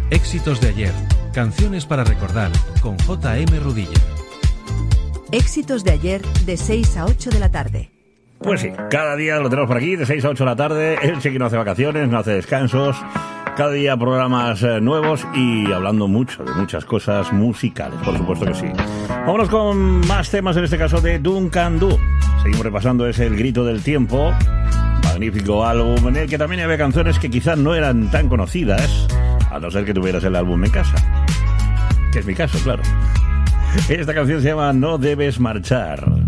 Éxitos de ayer, canciones para recordar, con J.M. Rudilla. Éxitos de ayer, de 6 a 8 de la tarde. Pues sí, cada día lo tenemos por aquí, de 6 a 8 de la tarde. Él sí que no hace vacaciones, no hace descansos. Cada día programas nuevos y hablando mucho de muchas cosas musicales, por supuesto que sí. Vámonos con más temas, en este caso de Duncan Du. Seguimos repasando ese El Grito del Tiempo, magnífico álbum en el que también había canciones que quizás no eran tan conocidas, a no ser que tuvieras el álbum en casa, que es mi caso, claro. Esta canción se llama No Debes Marchar.